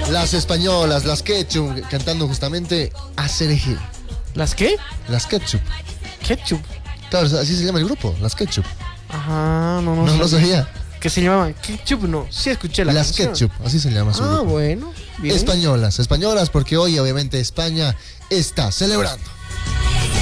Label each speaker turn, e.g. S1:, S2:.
S1: Las españolas, las Ketchup, cantando justamente Hacer Eje.
S2: ¿Las qué?
S1: Las Ketchup.
S2: Ketchup.
S1: Claro, así se llama el grupo, las Ketchup.
S2: Ajá, no
S1: No sabía.
S2: Que se llamaban Ketchup, no. Sí escuché la
S1: Las
S2: canción.
S1: Ketchup, así se llama su grupo.
S2: Bueno. Bien.
S1: Españolas, porque hoy obviamente España está celebrando.